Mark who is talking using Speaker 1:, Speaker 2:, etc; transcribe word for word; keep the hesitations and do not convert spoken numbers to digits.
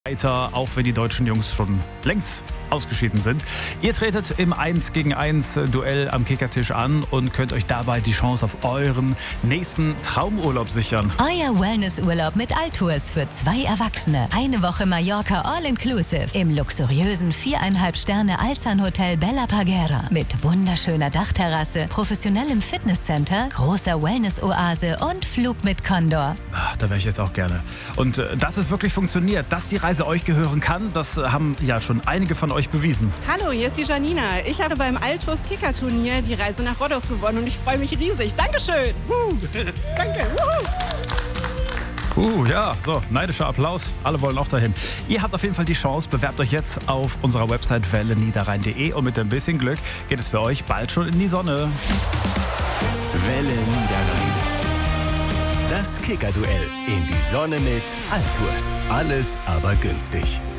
Speaker 1: weiter, auch wenn die deutschen Jungs schon längst ausgeschieden sind. Ihr tretet im eins gegen eins Duell am Kickertisch an und könnt euch dabei die Chance auf euren nächsten Traumurlaub sichern.
Speaker 2: Euer Wellnessurlaub mit Altours für zwei Erwachsene. Eine Woche Mallorca All-Inclusive im luxuriösen viereinhalb Sterne Alsan Hotel Bella Parguera mit wunderschöner Dachterrasse, professionellem Fitnesscenter, großer Wellness-Oase und Flug mit Condor.
Speaker 1: Ach, da wäre ich jetzt auch gerne. Und äh, dass es wirklich funktioniert, dass die Reise euch gehören kann, das äh, haben ja schon einige von euch bewiesen.
Speaker 3: Hallo, hier ist die Janina. Ich habe beim Altours Kicker-Turnier die Reise nach Rhodos gewonnen und ich freue mich riesig. Dankeschön. Uh, danke.
Speaker 1: Uh, ja, so, neidischer Applaus. Alle wollen auch dahin. Ihr habt auf jeden Fall die Chance. Bewerbt euch jetzt auf unserer Website welle niederrhein punkt de und mit ein bisschen Glück geht es für euch bald schon in die Sonne.
Speaker 4: Welle Niederrhein. Das Kicker-Duell in die Sonne mit Altours. Alles aber günstig.